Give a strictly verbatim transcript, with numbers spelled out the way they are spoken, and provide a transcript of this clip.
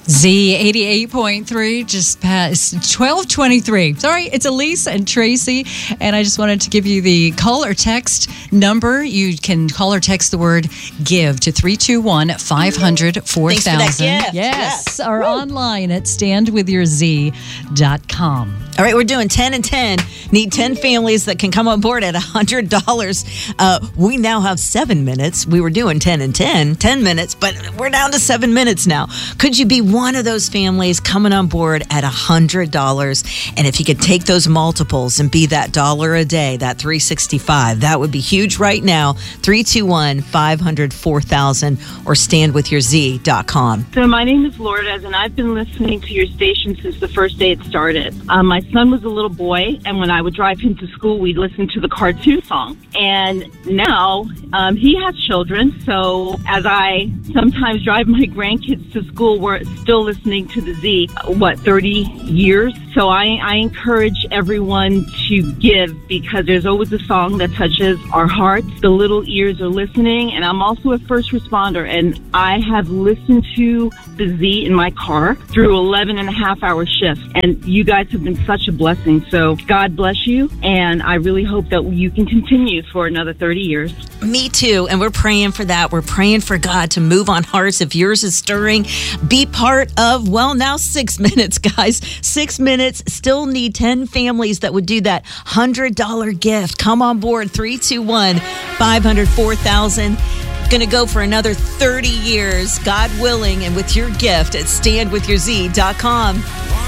Z eighty-eight point three, just past twelve twenty-three. Sorry, it's Elise and Tracy, and I just wanted to give you the call or text number. You can call or text the word GIVE to three two one, five hundred, four thousand. Yes, yes. Or Woo. Online at stand with your z dot com. All right, we're doing ten and ten. Need ten families that can come on board at one hundred dollars. Uh, we now have seven minutes. We were doing ten and ten, ten minutes, but we're down to seven minutes now. Could you be one of those families coming on board at one hundred dollars? And if you could take those multiples and be that dollar a day, that three hundred sixty-five, that would be huge right now. three two one, five hundred, four thousand or stand with your z dot com. So my name is Lourdes, and I've been listening to your station since the first day it started. Um, my son was a little boy, and when I would drive him to school, we'd listen to the cartoon song. And now um, he has children, so as I sometimes drive my grandkids to school, we're still listening to the Z, what, thirty years? So I, I encourage everyone to give, because there's always a song that touches our hearts. The little ears are listening, and I'm also a first responder, and I have listened to the Z in my car through eleven and a half hour shifts, and you guys have been such a blessing. So God bless you, and I really hope that you can continue for another thirty years. Me too, and we're praying for that. We're praying for God to move on hearts. If yours is stirring, be part of, well, now six minutes, guys. Six minutes. Still need ten families that would do that one hundred dollars gift. Come on board, three two one, five hundred, four thousand. Going to go for another thirty years, God willing, and with your gift at stand with your z dot com.